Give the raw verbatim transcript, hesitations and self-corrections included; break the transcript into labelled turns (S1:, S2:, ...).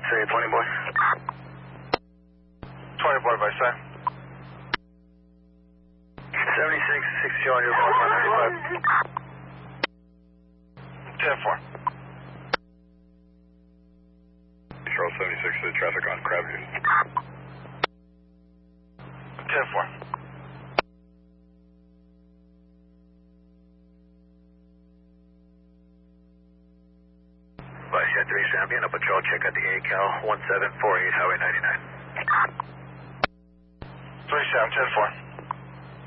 S1: Say twenty boy.
S2: twenty boy by side.
S1: seventy-six, sixty-two hundred, one ninety-five.
S2: ten four.
S1: Charles seventy-six, uh, traffic on Crabview.
S2: ten four.
S1: Vice three Champion, a patrol check at the A C A L one seven four eight Highway ninety-nine.
S2: three Sam, ten four.